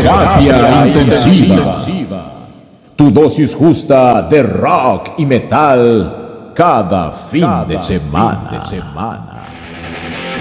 Terapia intensiva. Tu dosis justa de rock y metal cada fin de semana.